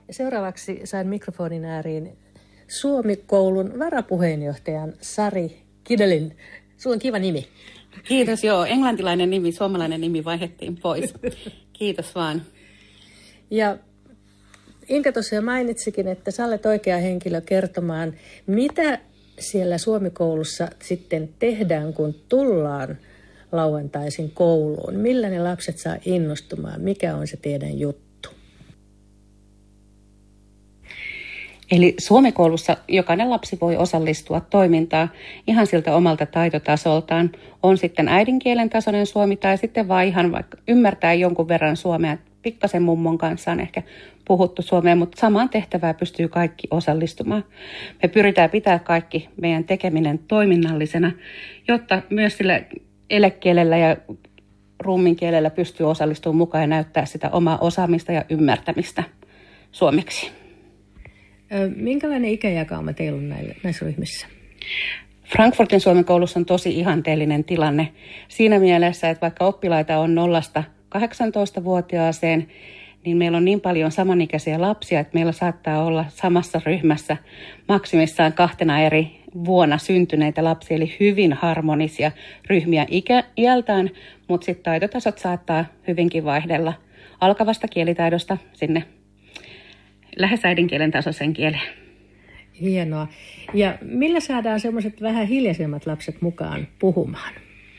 Seuraavaksi sain mikrofonin ääriin Suomi-koulun varapuheenjohtajan Sari Kidelin. Sulla on kiva nimi. Kiitos, joo. Englantilainen nimi, suomalainen nimi vaihdettiin pois. Kiitos vaan. Ja Inka tosiaan mainitsikin, että sä olet oikea henkilö kertomaan, mitä siellä Suomi-koulussa sitten tehdään, kun tullaan lauantaisin kouluun. Millä ne lapset saa innostumaan? Mikä on se teidän juttu? Eli Suomi-koulussa jokainen lapsi voi osallistua toimintaan ihan siltä omalta taitotasoltaan. On sitten äidinkielen tasoinen suomi tai sitten vaan ihan vaikka ymmärtää jonkun verran suomea. Pikkasen mummon kanssa on ehkä puhuttu suomea, mutta samaan tehtävään pystyy kaikki osallistumaan. Me pyritään pitää kaikki meidän tekeminen toiminnallisena, jotta myös sillä elekielellä ja ruuminkielellä pystyy osallistumaan mukaan ja näyttää sitä omaa osaamista ja ymmärtämistä suomeksi. Minkälainen ikäjakauma teillä on näissä ryhmissä? Frankfurtin Suomi-koulussa on tosi ihanteellinen tilanne siinä mielessä, että vaikka oppilaita on 0-18-vuotiaaseen, niin meillä on niin paljon samanikäisiä lapsia, että meillä saattaa olla samassa ryhmässä maksimissaan 2 eri vuonna syntyneitä lapsia, eli hyvin harmonisia ryhmiä iältään, mutta sitten taitotasot saattaa hyvinkin vaihdella alkavasta kielitaidosta sinne lähes äidinkielen tasoisen kieleen. Hienoa. Ja millä saadaan semmoiset vähän hiljaisemmat lapset mukaan puhumaan?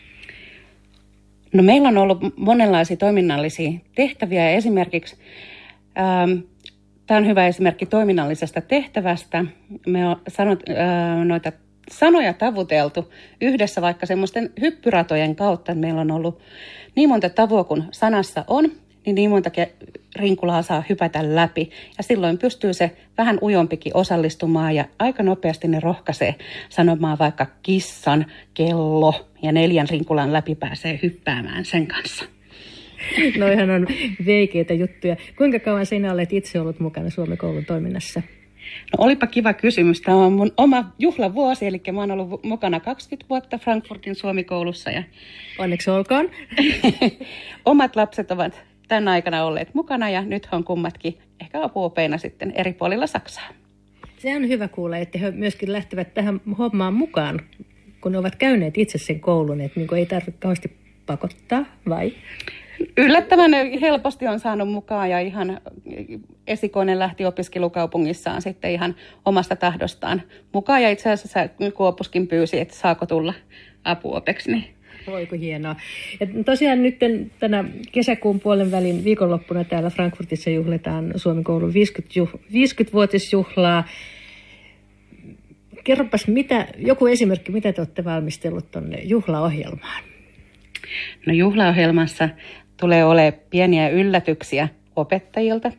No meillä on ollut monenlaisia toiminnallisia tehtäviä. Esimerkiksi, tämä on hyvä esimerkki toiminnallisesta tehtävästä. Me on noita sanoja tavuteltu yhdessä vaikka semmoisten hyppyratojen kautta. Meillä on ollut niin monta tavua kuin sanassa on, niin monta rinkulaa saa hypätä läpi. Ja silloin pystyy se vähän ujompikin osallistumaan ja aika nopeasti ne rohkaisee sanomaan vaikka kissan, kello ja 4 rinkulan läpi pääsee hyppäämään sen kanssa. Noihan on veikeitä juttuja. Kuinka kauan sinä olet itse ollut mukana Suomi-koulun toiminnassa? No olipa kiva kysymys. Tämä on mun oma juhlavuosi, eli mä oon ollut mukana 20 vuotta Frankfurtin Suomi-koulussa. Ja onneksi olkoon. Omat lapset ovat tämän aikana olleet mukana ja nyt on kummatkin ehkä apuopeina sitten eri puolilla Saksaa. Se on hyvä kuulla, että he myöskin lähtevät tähän hommaan mukaan, kun ne ovat käyneet itse sen koulun, että niin ei tarvitse kauheasti pakottaa, vai? Yllättävän helposti on saanut mukaan ja ihan esikoinen lähti opiskelukaupungissaan sitten ihan omasta tahdostaan mukaan. Ja itse asiassa Kuopuskin pyysi, että saako tulla apuopeksi. Niin. Voiko hienoa. Ja tosiaan nyt tänä kesäkuun puolen välin viikonloppuna täällä Frankfurtissa juhlitaan Suomi-koulun 50-vuotisjuhlaa. Kerropas joku esimerkki, mitä te olette valmistellut tuonne juhlaohjelmaan? No juhlaohjelmassa tulee olemaan pieniä yllätyksiä opettajilta,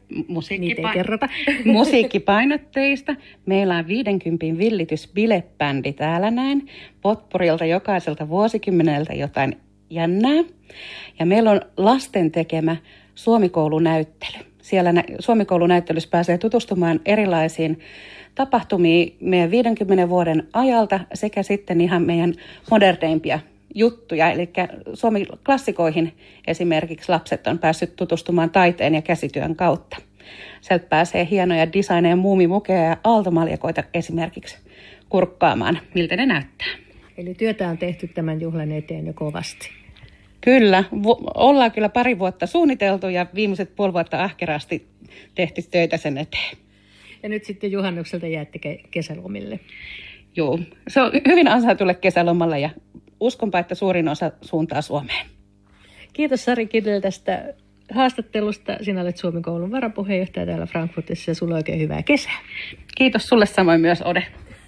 musiikkipainotteista. Meillä on 50 villitysbilebändi täällä näin. Potporilta jokaiselta vuosikymmeneltä jotain jännää. Ja meillä on lasten tekemä Suomi-koulunäyttely. Siellä Suomi-koulunäyttelyssä pääsee tutustumaan erilaisiin tapahtumiin meidän 50 vuoden ajalta sekä sitten ihan meidän moderneimpia juttuja, eli Suomi-klassikoihin esimerkiksi lapset on päässyt tutustumaan taiteen ja käsityön kautta. Sieltä pääsee hienoja designeja, muumimukeja ja aaltomaljakoita esimerkiksi kurkkaamaan, miltä ne näyttää. Eli työtä on tehty tämän juhlan eteen jo kovasti. Kyllä, ollaan kyllä 2 vuotta suunniteltu ja viimeiset 5 vuotta ahkerasti tehty töitä sen eteen. Ja nyt sitten juhannukselta jäätte kesälomille. Joo, se on hyvin ansaitulle kesälomalla ja uskonpa, että suurin osa suuntaa Suomeen. Kiitos Sari Kidel tästä haastattelusta. Sinä olet Suomi-koulun varapuheenjohtaja täällä Frankfurtissa ja sulla oikein hyvää kesää. Kiitos sulle samoin myös, Ode.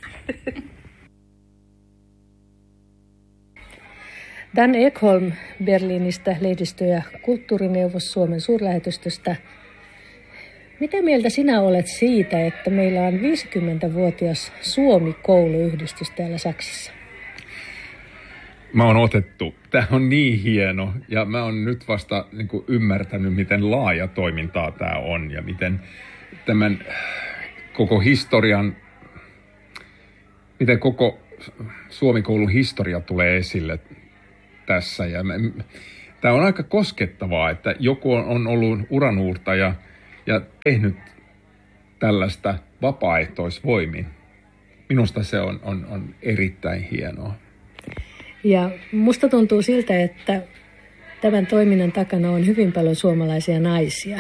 Dan Ekholm Berliinistä lehdistö- ja kulttuurineuvos Suomen suurlähetystöstä. Mitä mieltä sinä olet siitä, että meillä on 50-vuotias Suomi-kouluyhdistys täällä Saksassa? Mä oon otettu. Tämä on niin hieno ja mä oon nyt vasta ymmärtänyt, miten laaja toimintaa tämä on ja miten tämän koko historian, miten koko Suomi-koulun historia tulee esille tässä. Ja tämä on aika koskettavaa, että joku on ollut uranuurtaja ja tehnyt tällaista vapaaehtoisvoimin. Minusta se on erittäin hienoa. Ja musta tuntuu siltä, että tämän toiminnan takana on hyvin paljon suomalaisia naisia.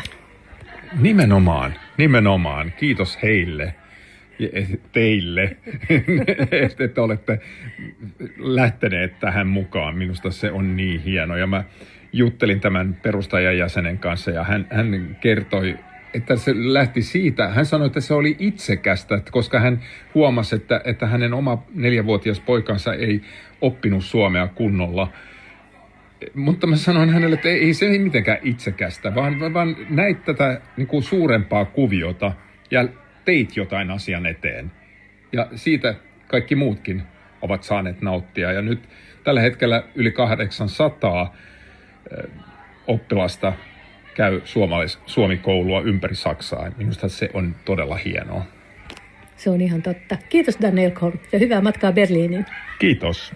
Nimenomaan. Kiitos heille ja teille, että olette lähteneet tähän mukaan. Minusta se on niin hieno. Ja mä juttelin tämän perustajan jäsenen kanssa ja hän kertoi, että se lähti siitä. Hän sanoi, että se oli itsekästä, koska hän huomasi, että hänen oma 4-vuotias poikansa ei oppinut suomea kunnolla. Mutta mä sanoin hänelle, että ei se ei mitenkään itsekästä, vaan näit tätä niin kuin suurempaa kuviota ja teit jotain asian eteen. Ja siitä kaikki muutkin ovat saaneet nauttia. Ja nyt tällä hetkellä yli 800 oppilasta käy suomikoulua ympäri Saksaa. Minusta se on todella hienoa. Se on ihan totta. Kiitos Dan Elkholm ja hyvää matkaa Berliiniin. Kiitos.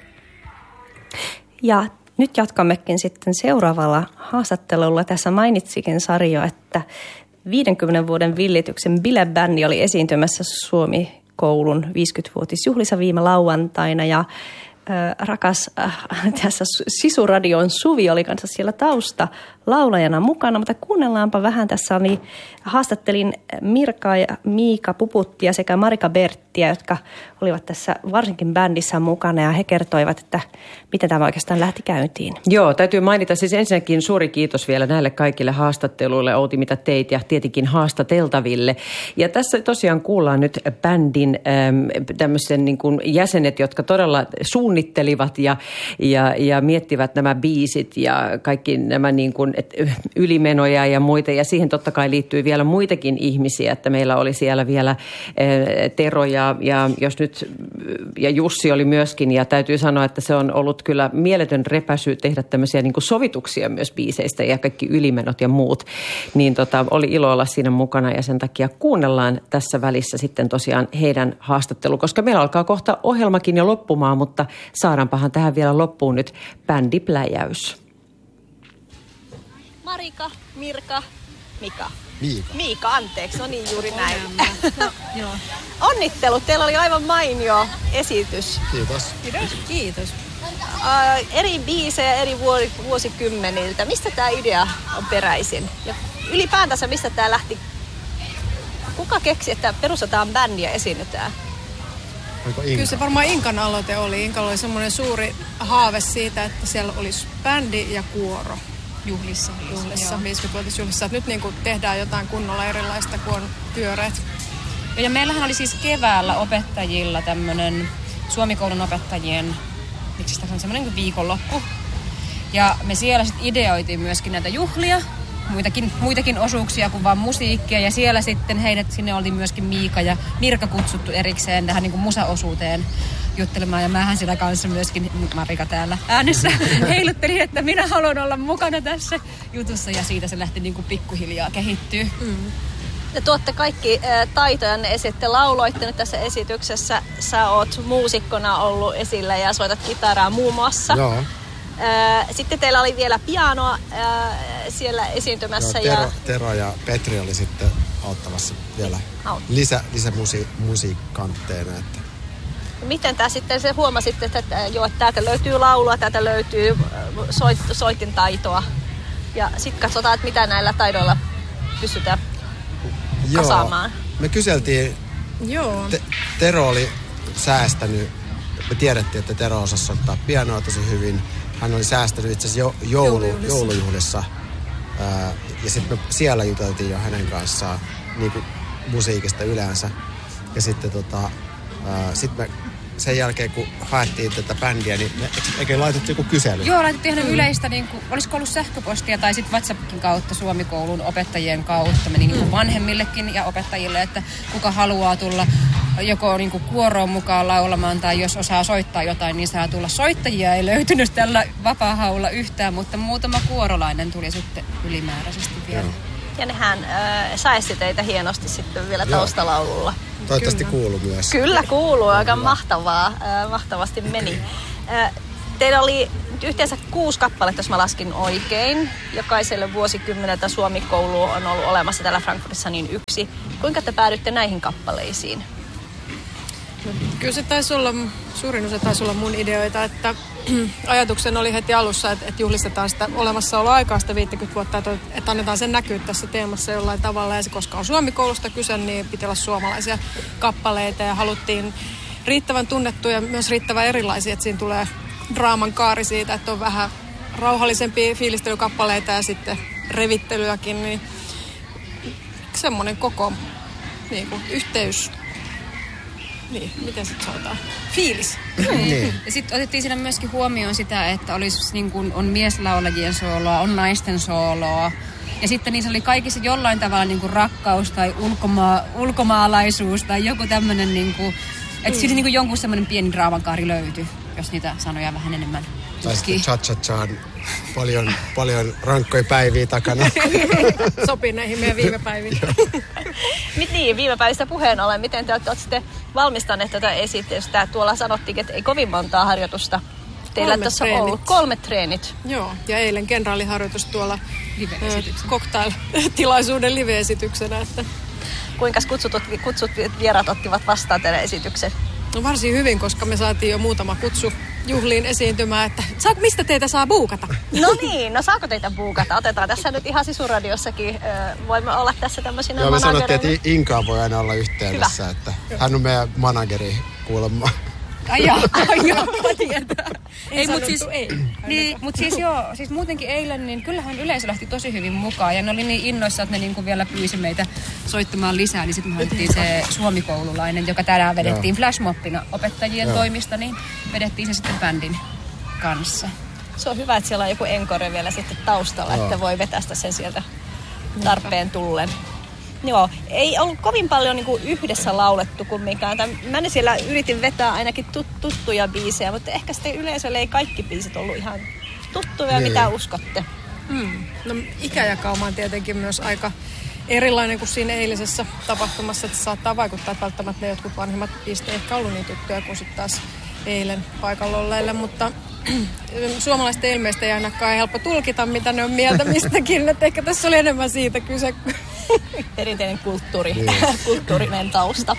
Ja nyt jatkammekin sitten seuraavalla haastattelulla. Tässä mainitsikin Sari, että 50 vuoden villityksen bilebändi oli esiintymässä Suomi-koulun 50-vuotisjuhlissa viime lauantaina ja rakas tässä Sisuradion Suvi oli kanssa siellä tausta laulajana mukana, mutta kuunnellaanpa vähän. Tässä haastattelin Mirka ja Miika Puputtia sekä Marika Berttiä, jotka olivat tässä varsinkin bändissä mukana ja he kertoivat, että miten tämä oikeastaan lähti käyntiin. Joo, täytyy mainita siis ensinnäkin suuri kiitos vielä näille kaikille haastatteluille, Outi, mitä teit ja tietenkin haastateltaville. Ja tässä tosiaan kuullaan nyt bändin tämmöisen niin kuin jäsenet, jotka todella suunnittelivat ja miettivät nämä biisit ja kaikki nämä niin kuin, ylimenoja ja muita. Ja siihen totta kai liittyy vielä muitakin ihmisiä, että meillä oli siellä vielä Tero ja jos nyt, ja Jussi oli myöskin, ja täytyy sanoa, että se on ollut kyllä mieletön repäsy tehdä tämmöisiä niin kuin sovituksia myös biiseistä ja kaikki ylimenot ja muut. Niin oli ilo olla siinä mukana ja sen takia kuunnellaan tässä välissä sitten tosiaan heidän haastattelu, koska meillä alkaa kohta ohjelmakin jo loppumaan, mutta saadaanpahan tähän vielä loppuun nyt bändipläjäys. Marika, Mirka, Mika. Miika, anteeksi, no niin juuri näin. No. Onnittelut, teillä oli aivan mainio esitys. Kiitos. Eri biisejä eri vuosikymmeniltä. Mistä tämä idea on peräisin? Ja ylipäätänsä mistä tämä lähti? Kuka keksi, että perustetaan bändi ja esiinnytään? Kyllä se varmaan Inkan aloite oli. Inkalla oli semmoinen suuri haave siitä, että siellä olisi bändi ja kuoro. Juhlissa 50-vuotisjuhlissa. Nyt niin kuin tehdään jotain kunnolla erilaista kuin on pyöreät. Ja meillähän oli siis keväällä opettajilla tämmöinen Suomikoulun opettajien, miksi sitä on semmoinen viikonloppu. Ja me siellä sitten ideoitiin myöskin näitä juhlia, muitakin osuuksia kuin vaan musiikkia. Ja siellä sitten sinne oli myöskin Miika ja Mirka kutsuttu erikseen tähän niin kuin musaosuuteen juttelemaan. Ja mähän siellä kanssa myöskin, Marika täällä äänessä, heiluttelin, että minä haluan olla mukana tässä jutussa. Ja siitä se lähti niin kuin pikkuhiljaa kehittyä. Te tuotte kaikki taitojanne esitte, lauloitte nyt tässä esityksessä. Sä oot muusikkona ollut esillä ja soitat kitaraa muun muassa. Joo. Sitten teillä oli vielä pianoa siellä esiintymässä. Joo, Tero ja Petri oli sitten auttamassa vielä lisämusiikkantteena. Että. Miten tää sitten se huomasitte, että täältä löytyy laulua, täältä löytyy soitintaitoa. Ja sitten katsotaan, että mitä näillä taidoilla pystytään kasaamaan. Me kyseltiin, Tero oli säästänyt, me tiedettiin, että Tero osasi soittaa pianoa tosi hyvin. Hän oli säästänyt itse asiassa joulujuhlissa. Ja sitten me siellä juteltiin jo hänen kanssaan niin kuin musiikista yleensä. Ja sitten me sen jälkeen, kun haettiin tätä bändiä, niin eikö laitettu joku kysely? Joo, laitettiin ihan yleistä, niin kuin, olisiko ollut sähköpostia tai sitten WhatsAppin kautta Suomikoulun opettajien kautta. Meni niin kuin vanhemmillekin ja opettajille, että kuka haluaa tulla joko niin kuin kuoroon mukaan laulamaan tai jos osaa soittaa jotain, niin saa tulla. Soittajia ei löytynyt tällä vapaa-haulla yhtään, mutta muutama kuorolainen tuli sitten ylimääräisesti vielä. Joo. Ja nehän säesti teitä hienosti sitten vielä taustalaululla. Toivottavasti kuuluu myös. Kyllä kuuluu, aika mahtavasti meni. Teillä oli yhteensä 6 kappaletta, jos mä laskin oikein. Jokaiselle vuosikymmeneltä Suomi-koulu on ollut olemassa täällä Frankfurtissa niin 1. Kuinka te päädyitte näihin kappaleisiin? No, kyllä se suurin osa taisi olla mun ideoita, että ajatuksen oli heti alussa, että juhlistetaan sitä olemassaoloaikaa, sitä 50 vuotta, että annetaan sen näkyä tässä teemassa jollain tavalla. Ja se, koska on Suomi-koulusta kyse, niin piti olla suomalaisia kappaleita ja haluttiin riittävän tunnettuja ja myös riittävän erilaisia, että siinä tulee draaman kaari siitä, että on vähän rauhallisempia fiilistelykappaleita ja sitten revittelyäkin, niin semmoinen koko niin kuin yhteys. Niin, miten sitten sanotaan? Fiilis. Niin. Ja sitten otettiin siinä myöskin huomioon sitä, että olisi niin kuin, on mieslaulajien sooloa, on naisten sooloa. Ja sitten niissä oli kaikissa jollain tavalla niin kuin rakkaus tai ulkomaalaisuus tai joku tämmöinen, niin kuin, että siinä niin kuin jonkun semmoinen pieni draamankaari löytyi, jos niitä sanoja vähän enemmän tutkii. Tai sitten cha-cha-chaan paljon rankkoja päiviä takana. Sopii näihin meidän viime päiviin. Niin, viime päivistä puheen ollen. Miten te olette valmistaneet tätä esitystä? Tuolla sanottiin, että ei kovin montaa harjoitusta teillä tässä on ollut. 3 treenit. Joo, ja eilen kenraaliharjoitus tuolla cocktail-tilaisuuden live-esityksenä. Että... Kuinka kutsut vieraat ottivat vastaan teidän esityksen? No varsin hyvin, koska me saatiin jo muutama kutsu juhliin esiintymään, että mistä teitä saa buukata? No niin, no saako teitä buukata? Otetaan tässä nyt ihan Sisuradiossakin. Voimme olla tässä tämmöisinä managereina. Joo, me sanottiin, että Inkaan voi aina olla yhteydessä, hyvä. Että hän on meidän manageri kuulemma. Ai joo, tietää. Mutta siis muutenkin eilen, niin kyllähän yleisö lähti tosi hyvin mukaan. Ja ne oli niin innoissa, että ne niinku vielä pyysi meitä soittamaan lisää. Niin sitten me otettiin se suomikoululainen, joka tänään vedettiin flashmoppina opettajien toimista, niin vedettiin se sitten bändin kanssa. Se on hyvä, että siellä on joku encore vielä sitten taustalla, että voi vetästä sen sieltä tarpeen tullen. Joo, ei ollut kovin paljon niin kuin yhdessä laulettu kumminkaan. Mä siellä yritin vetää ainakin tuttuja biisejä, mutta ehkä sitten yleisölle ei kaikki biisit ollut ihan tuttuja, mitä uskotte. No, ikäjakauma on tietenkin myös aika erilainen kuin siinä eilisessä tapahtumassa, että se saattaa vaikuttaa, että välttämättä ne jotkut vanhemmat biisit ei ehkä ollut niin tuttuja kuin sitten taas eilen paikalla olleille, mutta suomalaisten ilmeistä ei ainakaan helppo tulkita, mitä ne on mieltä mistäkin, että ehkä tässä oli enemmän siitä kyse. Perinteinen kulttuurinen tausta.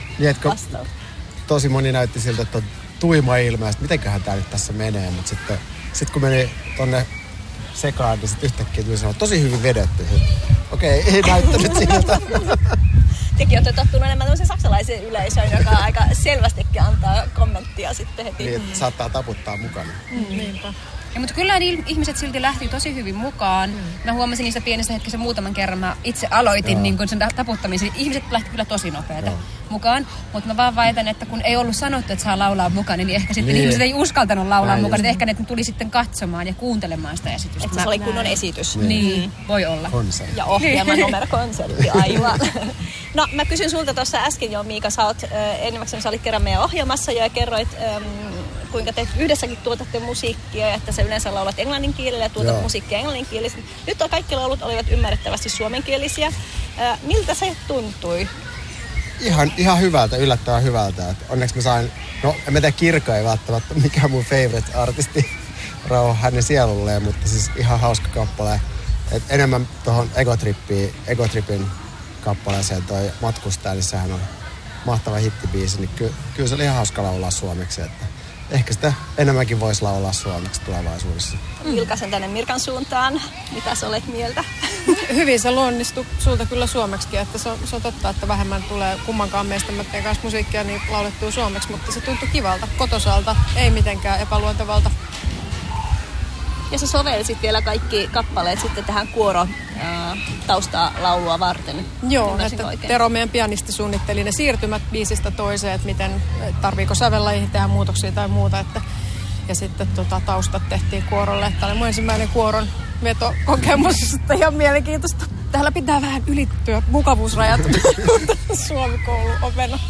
Tosi moni näytti siltä, että on tuima ilme, että mitenköhän tämä nyt tässä menee, mutta sitten kun meni tonne sekaan, niin sitten yhtäkkiä tuli sanoa, tosi hyvin vedetty. Okei, ei näyttänyt siltä. Tekin olette tottunut enemmän tämmöisen saksalaisen yleisöön, joka aika selvästikin antaa kommenttia sitten heti. Niin, että saattaa taputtaa mukana. Niinpä. Ja, mutta kyllä ihmiset silti lähti tosi hyvin mukaan. Mä huomasin niissä pienessä hetkessä muutaman kerran. Mä itse aloitin niin sen taputtamisen. Ihmiset lähti kyllä tosi nopeata mukaan. Mutta mä vaan väitän, että kun ei ollut sanottu, että saa laulaa mukaan, niin ehkä sitten ihmiset ei uskaltanut laulaa mukaan. Ehkä ne tuli sitten katsomaan ja kuuntelemaan sitä esitystä. Että se oli kunnon esitys. Niin, voi olla. Konsertti. Ja ohjelman numerokonsertti, aivan. No mä kysyn sulta tuossa äsken jo, Miika, sä olit kerran meidän ohjelmassa ja kerroit, kuinka te yhdessäkin tuotatte musiikkia, että sä yleensä laulat englannin kielellä ja tuotat musiikkia englanninkielisesti. Nyt kaikki laulut olivat ymmärrettävästi suomenkielisiä. Miltä se tuntui? Ihan hyvältä, yllättävän hyvältä. Et onneksi mä sain, en mä tiedä, Kirkko ei välttämättä mikään mun favorite artisti, rauha hänen sielulleen, mutta siis ihan hauska kappale. Et enemmän tuohon Egotripin kappaleeseen toi Matkustaja, niin sehän on mahtava hittibiisi, niin kyllä se oli ihan hauska laulaa suomeksi, että ehkä sitä enemmänkin voisi laulaa suomeksi tulevaisuudessa. Vilkaisen tänne Mirkan suuntaan. Mitä sä olet mieltä? Hyvin se luonnistui sulta kyllä suomeksikin, että se on totta, että vähemmän tulee kummankaan meistä kanssa musiikkia niin laulettua suomeksi, mutta se tuntui kivalta, kotosalta, ei mitenkään epäluontevalta. Ja sä sovelsit vielä kaikki kappaleet sitten tähän taustalaulua varten. Joo, että Tero meidän pianisti suunnitteli ne siirtymät biisistä toiseen, että miten tarviiko sävellajeihin tehdä muutoksia tai muuta. Ja sitten taustat tehtiin kuorolle. Tämä oli mun ensimmäinen kuoron vetokokemus, ihan mielenkiintoista. Täällä pitää vähän ylittyä mukavuusrajat Suomi-kouluopena.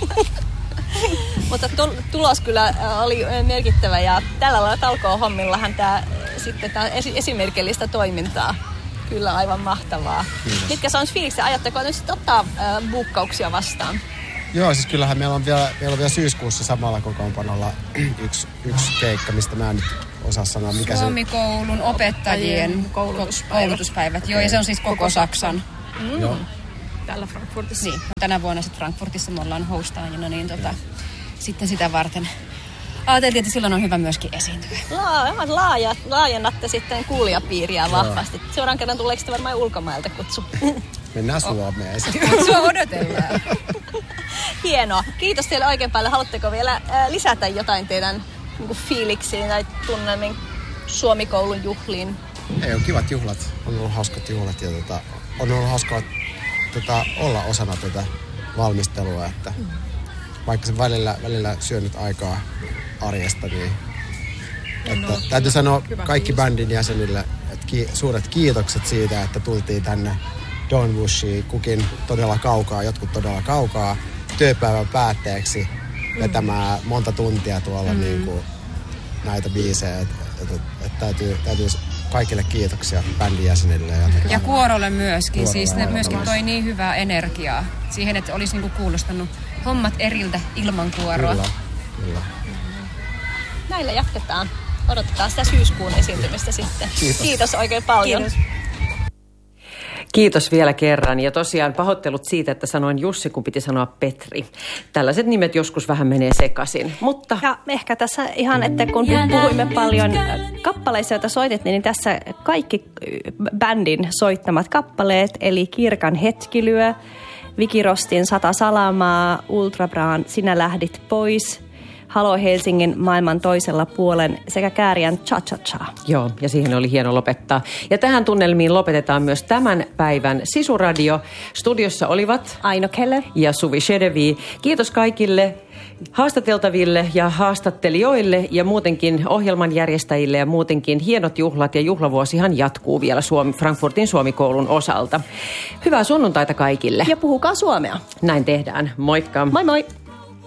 Mutta tulos kyllä oli merkittävä ja tällä lailla talkoohommillahan tämä esimerkillistä toimintaa. Kyllä aivan mahtavaa. Kiitos. Mitkä on fiilikset? Ajatteko nyt sitten ottaa buukkauksia vastaan? Joo, siis kyllähän meillä on vielä syyskuussa samalla kokoonpanolla yksi keikka, mistä mä en nyt osaa sanoa, mikä se... Suomikoulun opettajien koulutuspäivät. Joo, ja se on siis koko Saksan. Joo. Täällä Frankfurtissa. Niin, tänä vuonna sitten Frankfurtissa me ollaan hostaajina, niin sitten sitä varten ajateltiin, että silloin on hyvä myöskin esiintyä. Laajennatte sitten kuulijapiiriä vahvasti. Seuraavan kerran tulee sitten varmaan ulkomailta kutsu. Mennään Suomeen. Kutsua odotellaan. Hienoa. Kiitos teille oikein paljon. Haluatteko vielä lisätä jotain teidän fiiliksiin tai tunnelmiin Suomikoulun juhliin? Ei, on kivat juhlat. On ollut hauskat juhlat ja on ollut hauskaa olla osana tätä valmistelua, että vaikka se välillä syönyt aikaa arjesta, niin että täytyy sanoa kaikki bändin jäsenille, että suuret kiitokset siitä, että tultiin tänne Dornbushiin, kukin todella kaukaa, jotkut todella kaukaa, työpäivän päätteeksi vetämään monta tuntia tuolla niin kuin näitä biisejä. Täytyy kaikille kiitoksia bändin jäsenille. Ja kuorolle myöskin. Siis ne myöskin toi niin hyvää energiaa siihen, että olisi niinku kuulostanut hommat eriltä ilman kuoroa. Kyllä. Näillä jatketaan. Odotetaan sitä syyskuun esiintymistä sitten. Kiitos oikein paljon. Kiitos vielä kerran ja tosiaan pahoittelut siitä, että sanoin Jussi, kun piti sanoa Petri. Tällaiset nimet joskus vähän menee sekaisin, mutta... Ja ehkä tässä ihan, että kun puhuimme paljon kappaleissa, joita soitettiin, niin tässä kaikki bändin soittamat kappaleet, eli Kirkan hetkilyö, Viki Rostin 100 salamaa, Ultrabraan Sinä lähdit pois, Halo Helsingin Maailman toisella puolen sekä Kääriän Cha Cha Cha. Joo, ja siihen oli hieno lopettaa. Ja tähän tunnelmiin lopetetaan myös tämän päivän Sisuradio. Studiossa olivat Aino Keller ja Suvi Shedevi. Kiitos kaikille haastateltaville ja haastattelijoille ja muutenkin ohjelman järjestäjille ja muutenkin hienot juhlat ja juhlavuosihan jatkuu vielä Frankfurtin Suomikoulun osalta. Hyvää sunnuntaita kaikille. Ja puhukaa suomea. Näin tehdään. Moikka. Moi moi.